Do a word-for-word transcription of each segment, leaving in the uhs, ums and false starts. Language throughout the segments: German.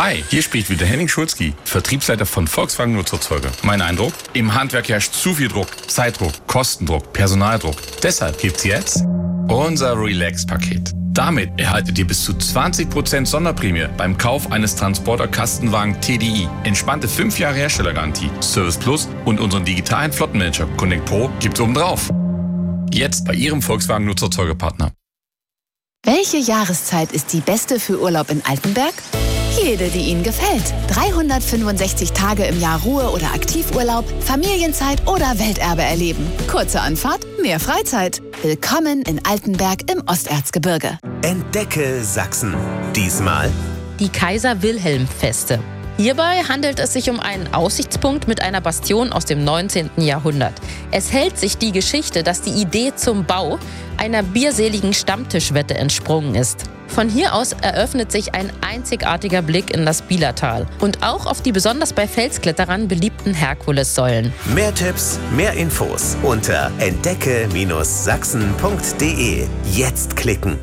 Hi, hier spricht wieder Henning Schulzki, Vertriebsleiter von Volkswagen Nutzerzeuge. Mein Eindruck? Im Handwerk herrscht zu viel Druck, Zeitdruck, Kostendruck, Personaldruck. Deshalb gibt's jetzt unser Relax-Paket. Damit erhaltet ihr bis zu zwanzig Prozent Sonderprämie beim Kauf eines Transporter-Kastenwagen T D I. Entspannte fünf Jahre Herstellergarantie, Service Plus und unseren digitalen Flottenmanager Connect Pro gibt's obendrauf. Jetzt bei Ihrem Volkswagen Nutzerzeugepartner. Welche Jahreszeit ist die beste für Urlaub in Altenberg? Jede, die Ihnen gefällt. dreihundertfünfundsechzig Tage im Jahr Ruhe- oder Aktivurlaub, Familienzeit oder Welterbe erleben. Kurze Anfahrt, mehr Freizeit. Willkommen in Altenberg im Osterzgebirge. Entdecke Sachsen. Diesmal die Kaiser-Wilhelm-Feste. Hierbei handelt es sich um einen Aussichtspunkt mit einer Bastion aus dem neunzehnten Jahrhundert. Es hält sich die Geschichte, dass die Idee zum Bau einer bierseligen Stammtischwette entsprungen ist. Von hier aus eröffnet sich ein einzigartiger Blick in das Bielertal und auch auf die besonders bei Felskletterern beliebten Herkulessäulen. Mehr Tipps, mehr Infos unter entdecke Sachsen punkt de. Jetzt klicken.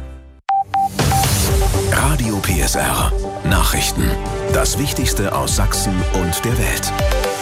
Radio P S R. Nachrichten. Das Wichtigste aus Sachsen und der Welt.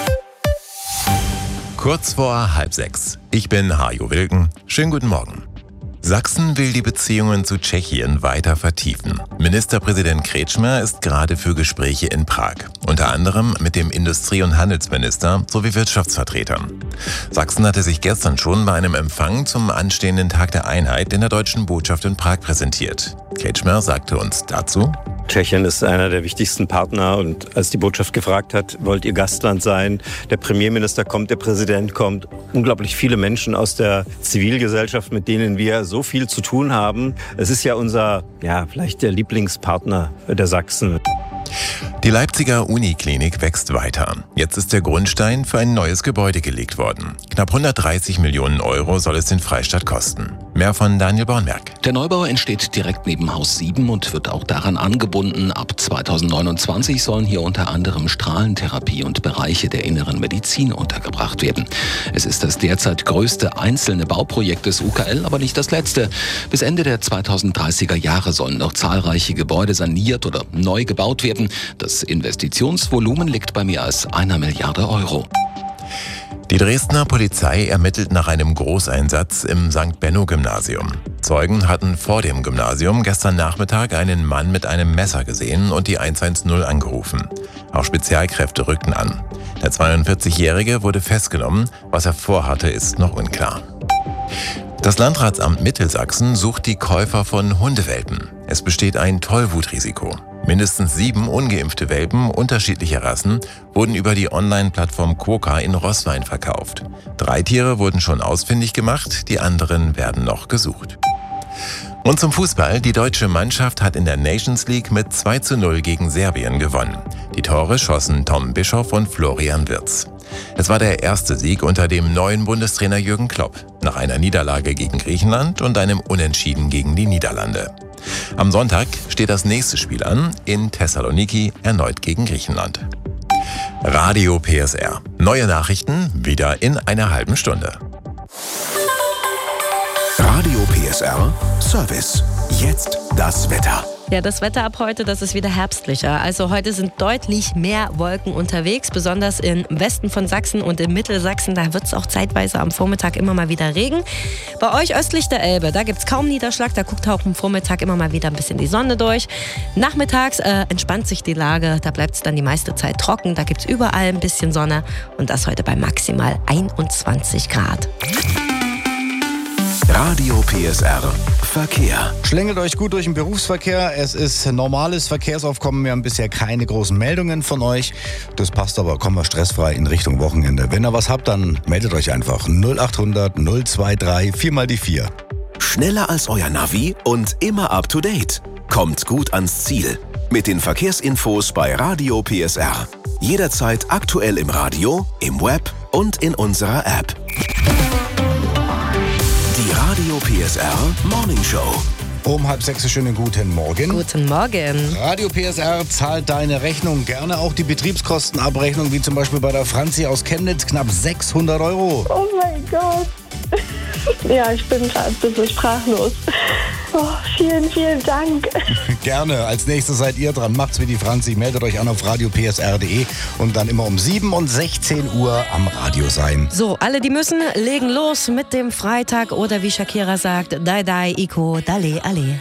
Kurz vor halb sechs. Ich bin Hajo Wilken. Schönen guten Morgen. Sachsen will die Beziehungen zu Tschechien weiter vertiefen. Ministerpräsident Kretschmer ist gerade für Gespräche in Prag. Unter anderem mit dem Industrie- und Handelsminister sowie Wirtschaftsvertretern. Sachsen hatte sich gestern schon bei einem Empfang zum anstehenden Tag der Einheit in der deutschen Botschaft in Prag präsentiert. Kretschmer sagte uns dazu: Tschechien ist einer der wichtigsten Partner und als die Botschaft gefragt hat, wollt ihr Gastland sein? Der Premierminister kommt, der Präsident kommt. Unglaublich viele Menschen aus der Zivilgesellschaft, mit denen wir so viel zu tun haben. Es ist ja unser, ja, vielleicht der Lieblingspartner der Sachsen. Die Leipziger Uniklinik wächst weiter. Jetzt ist der Grundstein für ein neues Gebäude gelegt worden. Knapp hundertdreißig Millionen Euro soll es den Freistaat kosten. Mehr von Daniel Bornberg. Der Neubau entsteht direkt neben Haus sieben und wird auch daran angebunden. Ab zweitausendneunundzwanzig sollen hier unter anderem Strahlentherapie und Bereiche der inneren Medizin untergebracht werden. Es ist das derzeit größte einzelne Bauprojekt des U K L, aber nicht das letzte. Bis Ende der zweitausenddreißiger Jahre sollen noch zahlreiche Gebäude saniert oder neu gebaut werden. Das Investitionsvolumen liegt bei mehr als einer Milliarde Euro. Die Dresdner Polizei ermittelt nach einem Großeinsatz im Sankt Benno-Gymnasium. Zeugen hatten vor dem Gymnasium gestern Nachmittag einen Mann mit einem Messer gesehen und die eins eins null angerufen. Auch Spezialkräfte rückten an. Der zweiundvierzigjährige wurde festgenommen. Was er vorhatte, ist noch unklar. Das Landratsamt Mittelsachsen sucht die Käufer von Hundewelpen. Es besteht ein Tollwutrisiko. Mindestens sieben ungeimpfte Welpen unterschiedlicher Rassen wurden über die Online-Plattform Quokka in Roßwein verkauft. Drei Tiere wurden schon ausfindig gemacht, die anderen werden noch gesucht. Und zum Fußball. Die deutsche Mannschaft hat in der Nations League mit zwei zu null gegen Serbien gewonnen. Die Tore schossen Tom Bischoff und Florian Wirtz. Es war der erste Sieg unter dem neuen Bundestrainer Jürgen Klopp, nach einer Niederlage gegen Griechenland und einem Unentschieden gegen die Niederlande. Am Sonntag steht das nächste Spiel an, in Thessaloniki, erneut gegen Griechenland. Radio P S R. Neue Nachrichten wieder in einer halben Stunde. Radio P S R Service. Jetzt das Wetter. Ja, das Wetter ab heute, das ist wieder herbstlicher. Also heute sind deutlich mehr Wolken unterwegs, besonders im Westen von Sachsen und im Mittelsachsen. Da wird es auch zeitweise am Vormittag immer mal wieder Regen. Bei euch östlich der Elbe, da gibt es kaum Niederschlag. Da guckt auch am Vormittag immer mal wieder ein bisschen die Sonne durch. Nachmittags äh, entspannt sich die Lage. Da bleibt es dann die meiste Zeit trocken. Da gibt es überall ein bisschen Sonne. Und das heute bei maximal einundzwanzig Grad. Radio P S R Verkehr. Schlängelt euch gut durch den Berufsverkehr. Es ist normales Verkehrsaufkommen. Wir haben bisher keine großen Meldungen von euch. Das passt aber, kommen wir stressfrei in Richtung Wochenende. Wenn ihr was habt, dann meldet euch einfach. null achthundert null dreiundzwanzig vier mal die vier. Schneller als euer Navi und immer up to date. Kommt gut ans Ziel. Mit den Verkehrsinfos bei Radio P S R. Jederzeit aktuell im Radio, im Web und in unserer App. Die Radio P S R Morning Show. Um halb sechs, schönen guten Morgen. Guten Morgen. Radio P S R zahlt deine Rechnung, gerne auch die Betriebskostenabrechnung, wie zum Beispiel bei der Franzi aus Chemnitz, knapp sechshundert Euro. Oh mein Gott. Ja, ich bin gerade ein bisschen sprachlos. Oh, vielen, vielen Dank. Gerne. Als nächstes seid ihr dran. Macht's wie die Franzi. Meldet euch an auf radio p s r punkt d e und dann immer um sieben und sechzehn Uhr am Radio sein. So, alle, die müssen, legen los mit dem Freitag oder wie Shakira sagt, Dai Dai Iko Dale Ale.